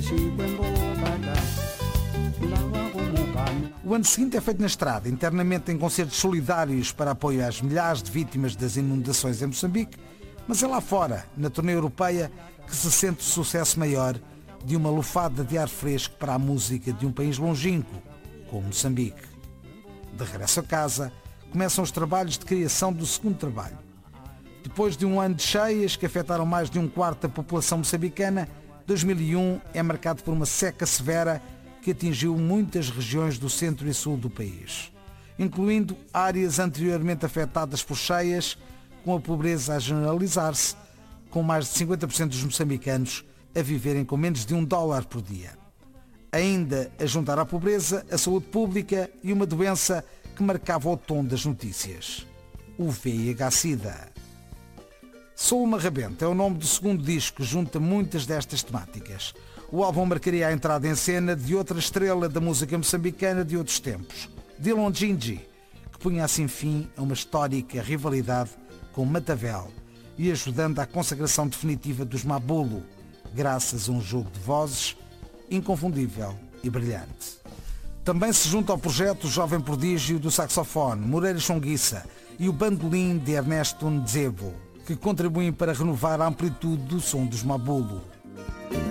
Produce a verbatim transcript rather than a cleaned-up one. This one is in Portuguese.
O ano seguinte é feito na estrada, internamente em concertos solidários para apoio às milhares de vítimas das inundações em Moçambique, mas é lá fora, na turnê europeia, que se sente o sucesso maior de uma lufada de ar fresco para a música de um país longínquo, como Moçambique. De regresso a casa, começam os trabalhos de criação do segundo trabalho. Depois de um ano de cheias que afetaram mais de um quarto da população moçambicana, dois mil e um é marcado por uma seca severa que atingiu muitas regiões do centro e sul do país, incluindo áreas anteriormente afetadas por cheias, com a pobreza a generalizar-se, com mais de cinquenta por cento dos moçambicanos a viverem com menos de um dólar por dia. Ainda a juntar à pobreza, a saúde pública e uma doença que marcava o tom das notícias: o V I H-Sida. Sou uma Rabenta é o nome do segundo disco que junta muitas destas temáticas. O álbum marcaria a entrada em cena de outra estrela da música moçambicana de outros tempos, Dillon Gingi, que punha assim fim a uma histórica rivalidade com Matavel e ajudando à consagração definitiva dos Mabulo, graças a um jogo de vozes inconfundível e brilhante. Também se junta ao projeto o jovem prodígio do saxofone, Moreira Chonguissa, e o bandolim de Ernesto Nzebo, que contribuem para renovar a amplitude do som dos Mabulo.